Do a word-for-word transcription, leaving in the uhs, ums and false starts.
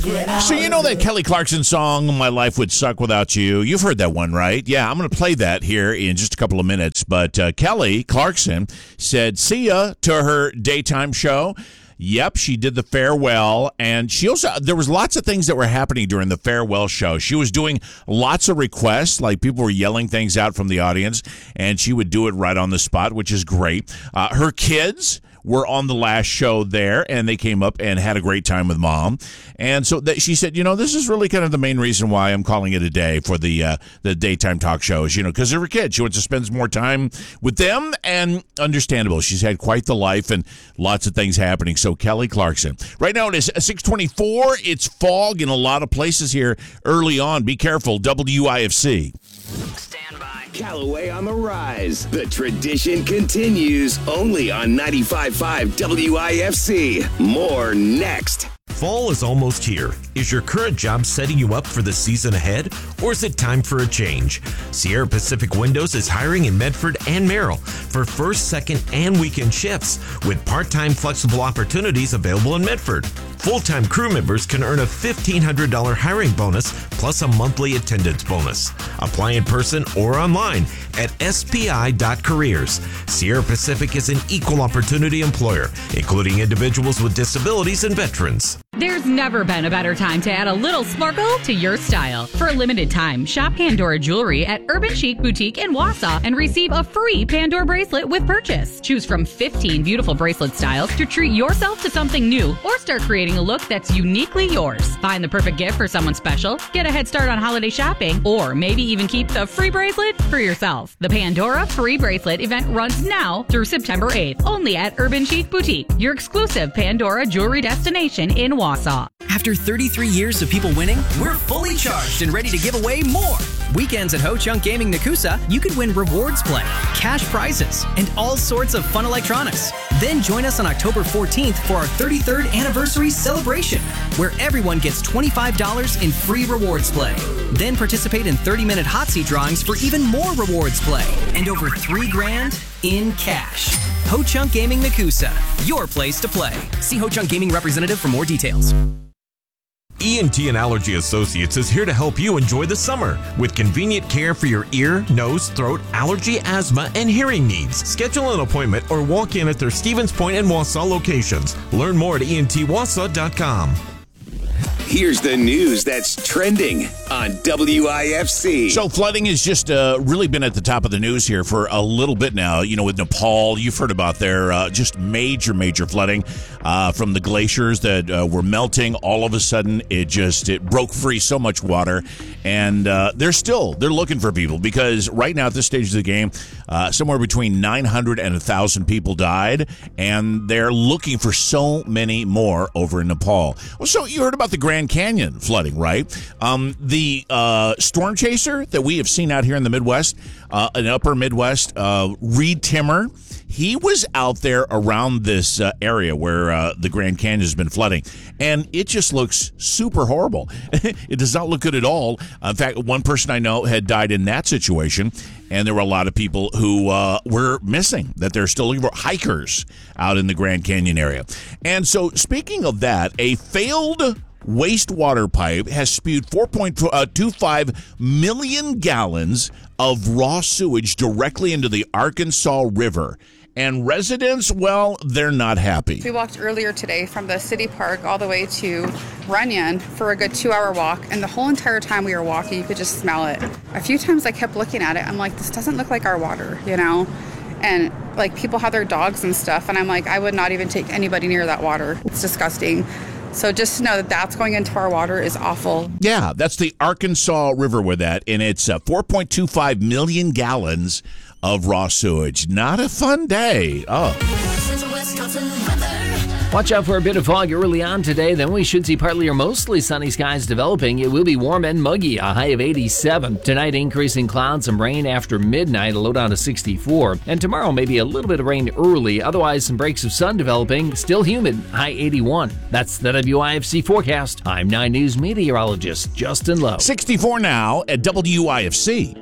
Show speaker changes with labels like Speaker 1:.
Speaker 1: So you know that Kelly Clarkson song, My Life Would Suck Without You? You've heard that one, right? Yeah, I'm going to play that here in just a couple of minutes. But uh, Kelly Clarkson said see ya to her daytime show. Yep, she did the farewell, and she also, there was lots of things that were happening during the farewell show. She was doing lots of requests, like people were yelling things out from the audience, and she would do it right on the spot, which is great. Uh, her kids were on the last show there, and they came up and had a great time with Mom. And so that she said, you know, this is really kind of the main reason why I'm calling it a day for the uh, the daytime talk shows, you know, because they're her kids. She wants to spend more time with them, and understandable. She's had quite the life and lots of things happening. So Kelly Clarkson. Right now it is six twenty-four. It's fog in a lot of places here early on. Be careful. W I F C.
Speaker 2: Stand by. Callaway on the rise. The tradition continues only on ninety-five point five W I F C. More next.
Speaker 3: Fall is almost here. Is your current job setting you up for the season ahead, or is it time for a change? Sierra Pacific Windows is hiring in Medford and Merrill for first, second, and weekend shifts with part-time flexible opportunities available in Medford. Full-time crew members can earn a fifteen hundred dollars hiring bonus plus a monthly attendance bonus. Apply in person or online at S P I dot careers. Sierra Pacific is an equal opportunity employer, including individuals with disabilities and veterans.
Speaker 4: There's never been a better time to add a little sparkle to your style. For a limited time, shop Pandora Jewelry at Urban Chic Boutique in Wausau and receive a free Pandora bracelet with purchase. Choose from fifteen beautiful bracelet styles to treat yourself to something new or start creating a look that's uniquely yours. Find the perfect gift for someone special, get a head start on holiday shopping, or maybe even keep the free bracelet for yourself. The Pandora Free Bracelet event runs now through September eighth, only at Urban Chic Boutique, your exclusive Pandora jewelry destination in Wausau.
Speaker 5: After thirty-three years of people winning, we're fully charged and ready to give away more. Weekends at Ho Chunk Gaming Nakusa, you could win rewards play, cash prizes, and all sorts of fun electronics. Then join us on October fourteenth for our thirty-third anniversary celebration, where everyone gets twenty-five dollars in free rewards play. Then participate in thirty-minute hot seat drawings for even more rewards play and over three grand in cash. Ho Chunk Gaming Nakusa, your place to play. See Ho Chunk Gaming representative for more details.
Speaker 3: E N T and Allergy Associates is here to help you enjoy the summer with convenient care for your ear, nose, throat, allergy, asthma, and hearing needs. Schedule an appointment or walk in at their Stevens Point and Wausau locations. Learn more at E N T wausau dot com.
Speaker 2: Here's the news that's trending on W I F C.
Speaker 1: So flooding has just uh, really been at the top of the news here for a little bit now. You know, with Nepal, you've heard about their uh, just major, major flooding uh, from the glaciers that uh, were melting. All of a sudden, it just it broke free so much water, and uh, they're still they're looking for people because right now at this stage of the game, uh, somewhere between nine hundred and one thousand people died, and they're looking for so many more over in Nepal. Well, so you heard about the Grand Canyon flooding, right? Um, the uh, storm chaser that we have seen out here in the Midwest, uh, in upper Midwest, uh, Reed Timmer, he was out there around this uh, area where uh, the Grand Canyon has been flooding, and it just looks super horrible. It does not look good at all. In fact, one person I know had died in that situation, and there were a lot of people who uh, were missing, that they're still looking for hikers out in the Grand Canyon area. And so, speaking of that, a failed wastewater pipe has spewed four point two five million gallons of raw sewage directly into the Arkansas River. And residents, well, they're not happy.
Speaker 6: We walked earlier today from the city park all the way to Runyon for a good two-hour walk, and the whole entire time we were walking, you could just smell it. A few times I kept looking at it. I'm like, this doesn't look like our water, you know? And, like, people have their dogs and stuff, and I'm like, I would not even take anybody near that water. It's disgusting. So just to know that that's going into our water is awful.
Speaker 1: Yeah, that's the Arkansas River with that, and it's uh, four point two five million gallons of raw sewage. Not a fun day. Oh.
Speaker 7: Watch out for a bit of fog early on today, then we should see partly or mostly sunny skies developing. It will be warm and muggy, a high of eighty-seven. Tonight, increasing clouds, some rain after midnight, a low down to sixty-four. And tomorrow, maybe a little bit of rain early, otherwise some breaks of sun developing, still humid, high eighty-one. That's the W I F C forecast. I'm nine News meteorologist Justin Lowe.
Speaker 1: sixty-four now at W I F C.